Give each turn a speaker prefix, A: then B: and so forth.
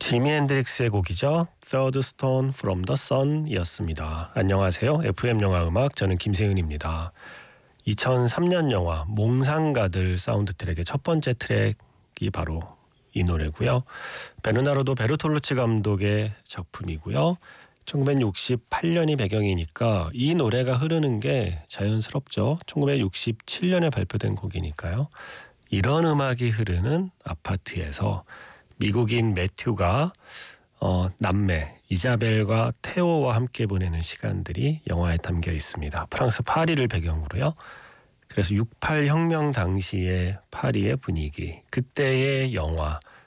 A: 지미 핸드릭스의 곡이죠. Third Stone from the Sun 이었습니다. 안녕하세요. FM 영화 음악 저는 김세윤입니다. 2003년 영화 몽상가들 사운드 트랙의 첫 번째 트랙이 바로 이 노래고요. 베르나르도 베르톨루치 감독의 작품이고요. 1968년이 배경이니까 이 노래가 흐르는 게 자연스럽죠. 1967년에 발표된 곡이니까요. 이런 음악이 흐르는 아파트에서 미국인 매튜가 남매 이자벨과 테오와 함께 보내는 시간들이 영화에 담겨 있습니다. 프랑스 파리를 배경으로요. 그래서 68 혁명 당시의 파리의 분위기, 그때의 영화,